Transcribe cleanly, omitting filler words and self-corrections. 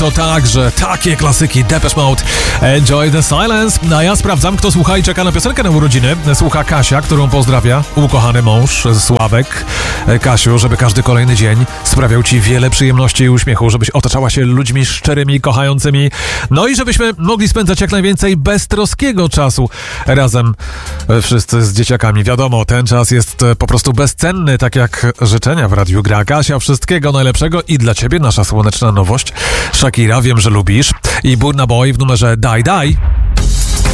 to także takie klasyki Depeche Mode, Enjoy the Silence. A ja sprawdzam, kto słucha i czeka na piosenkę na urodziny. Słucha Kasia, którą pozdrawia ukochany mąż Sławek. Kasiu, żeby każdy kolejny dzień sprawiał ci wiele przyjemności i uśmiechu, żebyś otaczała się ludźmi szczerymi, kochającymi, no i żebyśmy mogli spędzać jak najwięcej beztroskiego czasu razem wszyscy z dzieciakami. Wiadomo, ten czas jest po prostu bezcenny, tak jak życzenia w Radiu Gra. Kasia, wszystkiego najlepszego i dla ciebie nasza słoneczna nowość. Shakira, wiem, że lubisz. I Burna Boy w numerze Die Die.